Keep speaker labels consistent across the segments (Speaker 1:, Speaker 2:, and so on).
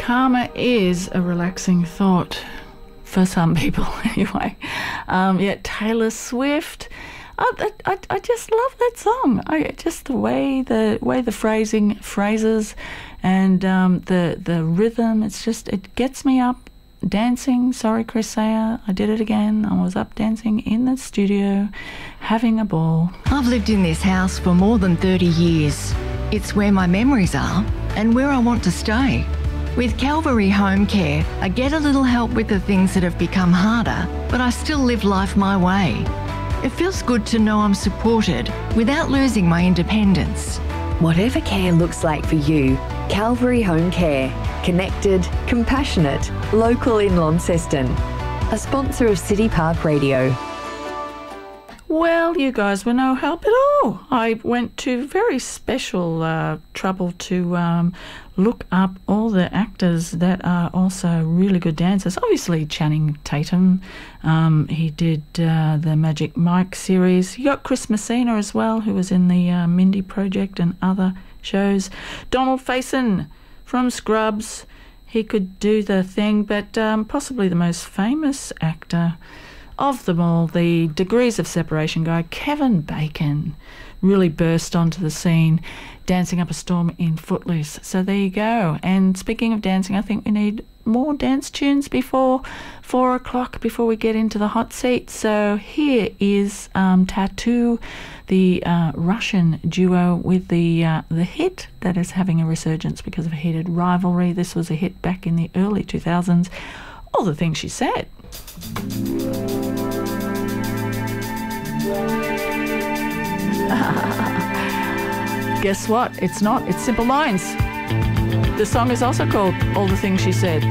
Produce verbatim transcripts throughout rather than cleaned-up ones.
Speaker 1: karma is a relaxing thought for some people anyway. Um, yeah, Taylor Swift. I, I, I just love that song. I just the way the way the phrasing phrases and um, the the rhythm. It's just it gets me up dancing. Sorry, Chris Sayer, I did it again. I was up dancing in the studio, having a ball.
Speaker 2: I've lived in this house for more than thirty years. It's where my memories are and where I want to stay. With Calvary Home Care, I get a little help with the things that have become harder, but I still live life my way. It feels good to know I'm supported without losing my independence.
Speaker 3: Whatever care looks like for you, Calvary Home Care. Connected, compassionate, local in Launceston. A sponsor of City Park Radio.
Speaker 1: Well, you guys were no help at all. I went to very special uh, trouble to um, look up all the actors that are also really good dancers. Obviously, Channing Tatum. Um, he did uh, the Magic Mike series. You got Chris Messina as well, who was in the uh, Mindy Project and other shows. Donald Faison from Scrubs. He could do the thing, but um, possibly the most famous actor of them all, the Degrees of Separation guy, Kevin Bacon, really burst onto the scene, dancing up a storm in Footloose. So there you go. And speaking of dancing, I think we need more dance tunes before four o'clock, before we get into the hot seat. So here is um, Tattoo, the uh, Russian duo with the uh, the hit that is having a resurgence because of a heated rivalry. This was a hit back in the early two thousands. All the things she said. Guess what? It's not. It's Simple Minds. The song is also called All the Things She Said.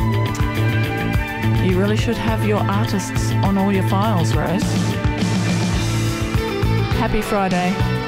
Speaker 1: You really should have your artists on all your files, Rose. Happy Friday.